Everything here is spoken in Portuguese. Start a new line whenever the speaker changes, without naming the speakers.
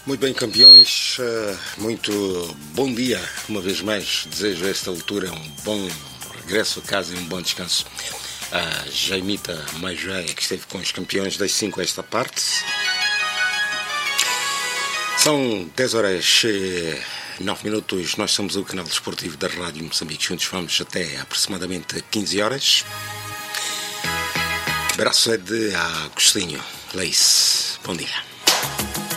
Muito bem, campeões, muito bom dia, uma vez mais. Desejo a esta altura um bom regresso a casa e um bom descanso a Jaimita Majoia, que esteve com os campeões das 5 a esta parte. São 10 horas e 9 minutos, nós somos o canal desportivo da Rádio Moçambique. Juntos vamos até aproximadamente 15 horas. Abraço é de Agostinho Leice. Bom dia.